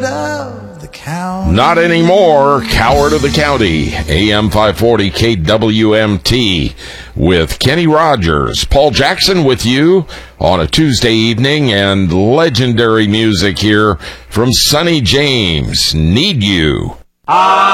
Not anymore. Coward of the County, AM 540 KWMT with Kenny Rogers. Paul Jackson with you on a Tuesday evening, and legendary music here from Sonny James. Need You.